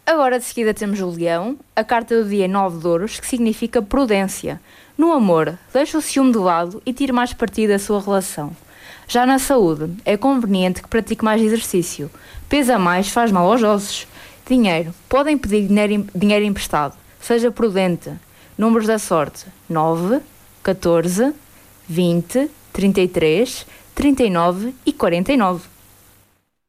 Agora de seguida temos o leão, a carta do dia é 9 de ouros, que significa prudência. No amor, deixe o ciúme de lado e tire mais partido da sua relação. Já na saúde, é conveniente que pratique mais exercício. Pesa mais, faz mal aos ossos. Dinheiro, podem pedir dinheiro emprestado. Seja prudente. Números da sorte: 9, 14, 20, 33, 39 e 49.